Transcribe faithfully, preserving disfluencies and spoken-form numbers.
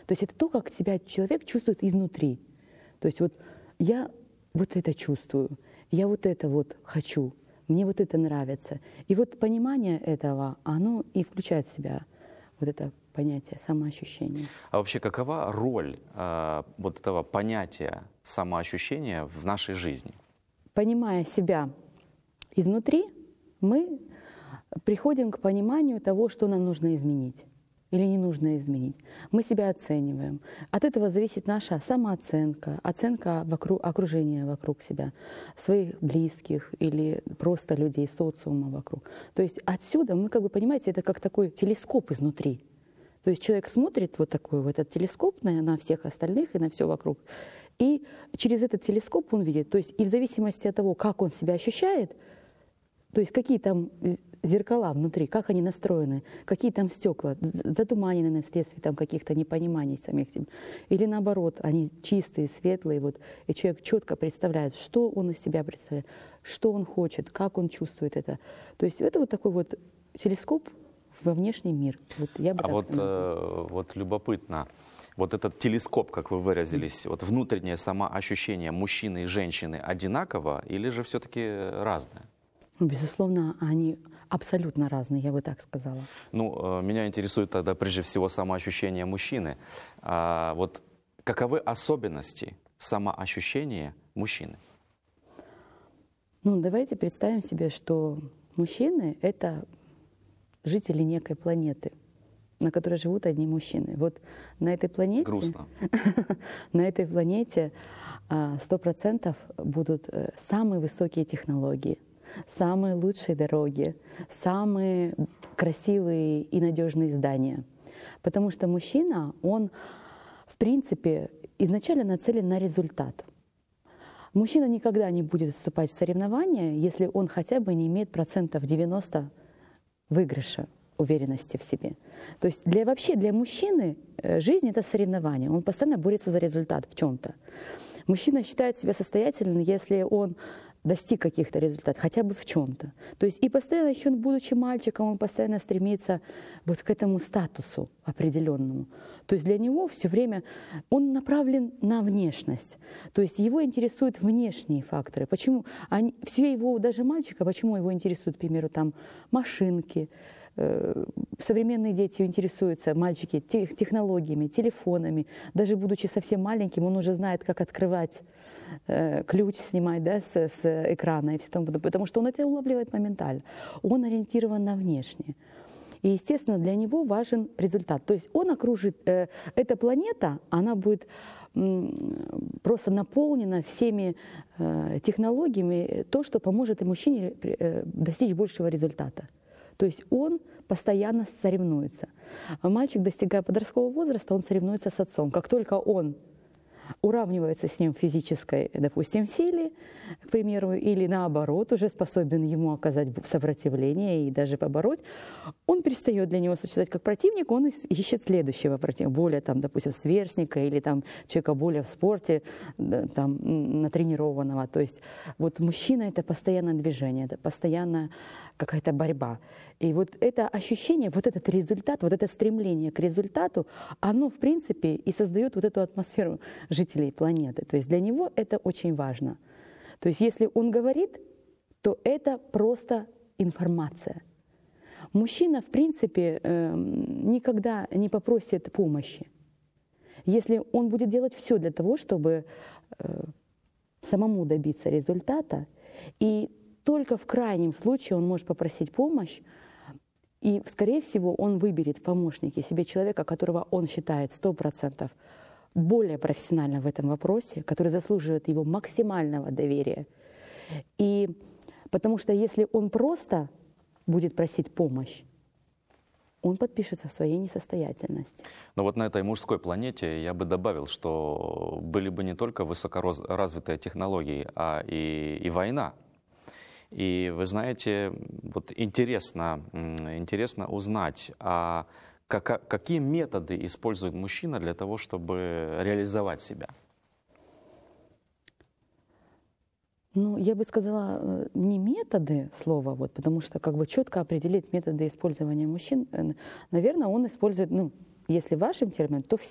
То есть это то, как себя человек чувствует изнутри. То есть вот я вот это чувствую, я вот это вот хочу, мне вот это нравится. И вот понимание этого, оно и включает в себя вот это понятие самоощущения. А вообще какова роль э, вот этого понятия самоощущения в нашей жизни? Понимая себя изнутри, мы приходим к пониманию того, что нам нужно изменить или не нужно изменить. Мы себя оцениваем. От этого зависит наша самооценка, оценка вокруг, окружения вокруг себя, своих близких или просто людей, социума вокруг. То есть отсюда мы, как бы, понимаете, это как такой телескоп изнутри. То есть человек смотрит вот такой вот этот телескоп на, на всех остальных и на все вокруг. И через этот телескоп он видит. То есть и в зависимости от того, как он себя ощущает, то есть какие там зеркала внутри, как они настроены, какие там стекла, затуманены вследствие там каких-то непониманий самих себя. Или наоборот, они чистые, светлые, вот, и человек четко представляет, что он из себя представляет, что он хочет, как он чувствует это. То есть это вот такой вот телескоп во внешний мир. Вот я бы а так вот, э, вот любопытно, вот этот телескоп, как вы выразились, mm. вот внутреннее самоощущение мужчины и женщины одинаково или же все-таки разное? Безусловно, они абсолютно разные, я бы так сказала. Ну, меня интересует тогда прежде всего самоощущение мужчины. А вот каковы особенности самоощущения мужчины? Ну, давайте представим себе, что мужчины — это жители некой планеты, на которой живут одни мужчины. Вот на этой планете... Грустно. На этой планете сто процентов будут самые высокие технологии, самые лучшие дороги, самые красивые и надежные здания. Потому что мужчина, он, в принципе, изначально нацелен на результат. Мужчина никогда не будет вступать в соревнования, если он хотя бы не имеет процентов девяносто выигрыша, уверенности в себе. То есть для, вообще для мужчины жизнь — это соревнование. Он постоянно борется за результат в чем-то. Мужчина считает себя состоятельным, если он достиг каких-то результатов, хотя бы в чем-то. То есть и постоянно, еще будучи мальчиком, он постоянно стремится вот к этому статусу определенному. То есть для него все время он направлен на внешность. То есть его интересуют внешние факторы. Почему? Они, все его, даже мальчика, почему его интересуют, к примеру, там машинки, э, современные дети интересуются, мальчики, тех, технологиями, телефонами. Даже будучи совсем маленьким, он уже знает, как открывать ключ, снимать, да, с, с экрана и все тому, потому что он это улавливает моментально. Он ориентирован на внешнее. И, естественно, для него важен результат. То есть он окружит, э, эта планета, она будет э, просто наполнена всеми э, технологиями, то, что поможет и мужчине э, достичь большего результата. То есть он постоянно соревнуется. А мальчик, достигая подросткового возраста, он соревнуется с отцом. Как только он уравнивается с ним в физической, допустим, силе, к примеру, или наоборот, уже способен ему оказать сопротивление и даже побороть, он перестает для него существовать как противник, он ищет следующего противника, более, там, допустим, сверстника или там, человека более в спорте, там, натренированного. То есть вот мужчина — это постоянное движение, это постоянная какая-то борьба. И вот это ощущение, вот этот результат, вот это стремление к результату, оно, в принципе, и создает вот эту атмосферу жителей планеты. То есть для него это очень важно. То есть если он говорит, то это просто информация. Мужчина, в принципе, никогда не попросит помощи. Если он будет делать все для того, чтобы самому добиться результата, и только в крайнем случае он может попросить помощь, и, скорее всего, он выберет в помощнике себе человека, которого он считает сто процентов более профессионально в этом вопросе, который заслуживает его максимального доверия. И потому что если он просто будет просить помощь, он подпишется в своей несостоятельности. Но вот на этой мужской планете я бы добавил, что были бы не только высокоразвитые технологии, а и, и война. И вы знаете, вот интересно, интересно узнать, а как, какие методы использует мужчина для того, чтобы реализовать себя? Ну, я бы сказала, не методы слова, вот, потому что как бы четко определить методы использования мужчин, наверное, он использует, ну, если вашим термином, то в